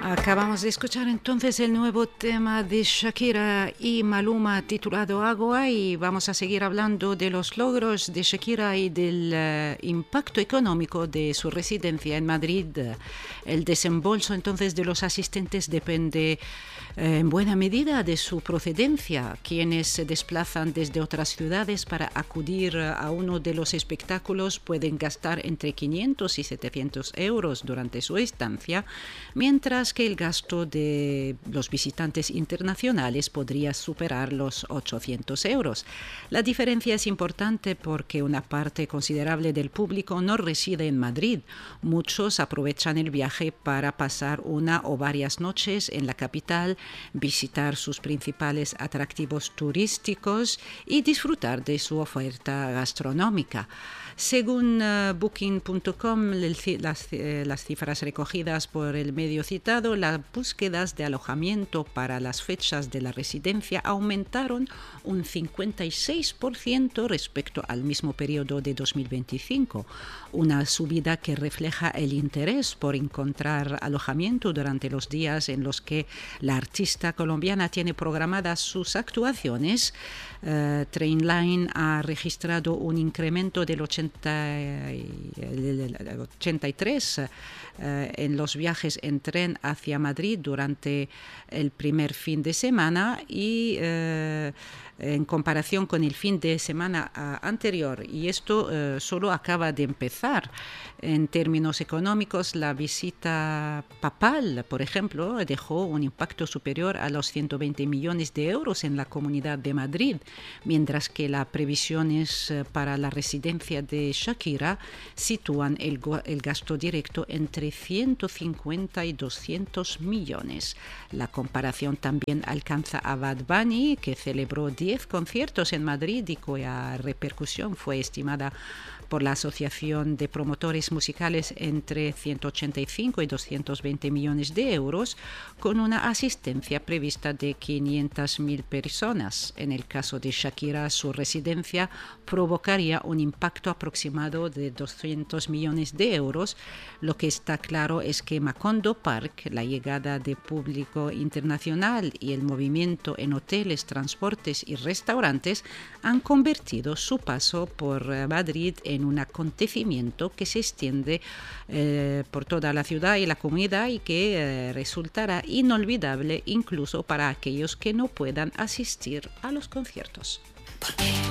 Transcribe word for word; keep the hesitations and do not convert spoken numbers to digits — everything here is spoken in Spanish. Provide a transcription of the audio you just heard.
Acabamos de escuchar entonces el nuevo tema de Shakira y Maluma titulado Agua, y vamos a seguir hablando de los logros de Shakira y del uh, impacto económico de su residencia en Madrid. El desembolso entonces de los asistentes depende eh, en buena medida de su procedencia. Quienes se desplazan desde otras ciudades para acudir a uno de los espectáculos pueden gastar entre quinientos y setecientos euros durante su estancia, mientras que el gasto de los visitantes internacionales podría superar los ochocientos euros. La diferencia es importante porque una parte considerable del público no reside en Madrid. Muchos aprovechan el viaje para pasar una o varias noches en la capital, visitar sus principales atractivos turísticos y disfrutar de su oferta gastronómica. Según uh, Booking punto com, las, eh, las cifras recogidas por el medio citado, las búsquedas de alojamiento para las fechas de la residencia aumentaron un cincuenta y seis por ciento respecto al mismo periodo de dos mil veinticinco, una subida que refleja el interés por encontrar alojamiento durante los días en los que la artista colombiana tiene programadas sus actuaciones. Uh, Trainline ha registrado un incremento del ochenta y tres uh, en los viajes en tren hacia Madrid durante el primer fin de semana y uh, en comparación con el fin de semana uh, anterior, y esto uh, solo acaba de empezar. En términos económicos, la visita papal, por ejemplo, dejó un impacto superior a los ciento veinte millones de euros en la Comunidad de Madrid, mientras que las previsiones uh, para la residencia de Shakira sitúan el, el gasto directo entre ciento cincuenta y doscientos millones. La comparación también alcanza a Bad Bunny, que celebró diez conciertos en Madrid y cuya repercusión fue estimada por la Asociación de Promotores Musicales entre ciento ochenta y cinco y doscientos veinte millones de euros, con una asistencia prevista de quinientas mil personas. En el caso de Shakira, su residencia provocaría un impacto aproximado de doscientos millones de euros. Lo que está claro es que Macondo Park, la llegada de público internacional y el movimiento en hoteles, transportes y restaurantes han convertido su paso por Madrid en un acontecimiento que se extiende eh, por toda la ciudad y la comunidad y que eh, resultará inolvidable incluso para aquellos que no puedan asistir a los conciertos.